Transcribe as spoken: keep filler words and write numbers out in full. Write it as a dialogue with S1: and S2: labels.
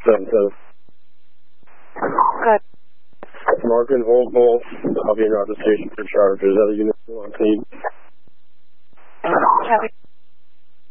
S1: seven seven.
S2: Good.
S1: Mark and Volt both. I'll be in our station for charge. Is that a unit you want to need?